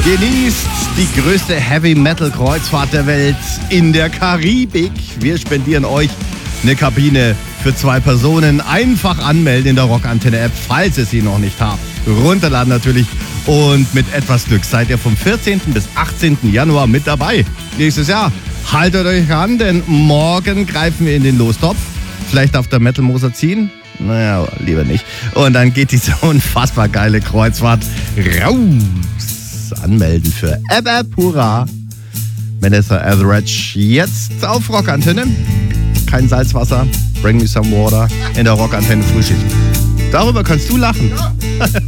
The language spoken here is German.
Genießt die größte Heavy-Metal-Kreuzfahrt der Welt in der Karibik. Wir spendieren euch eine Kabine für 2 Personen. Einfach anmelden in der Rockantenne-App, falls ihr sie noch nicht habt. Runterladen natürlich. Und mit etwas Glück seid ihr vom 14. bis 18. Januar mit dabei. Nächstes Jahr haltet euch an, denn morgen greifen wir in den Lostopf. Vielleicht auf der Metal-Moser ziehen? Naja, lieber nicht. Und dann geht diese unfassbar geile Kreuzfahrt raus. Anmelden für Hurra. Vanessa Etheridge jetzt auf Rockantenne. Kein Salzwasser, bring me some water in der Rockantenne Frühschicht. Darüber kannst du lachen.